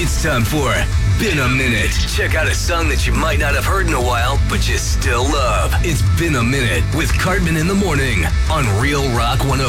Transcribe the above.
It's time for Been a Minute. Check out a song that you might not have heard in a while, but you still love. It's Been a Minute with Cartman in the Morning on Real Rock 101.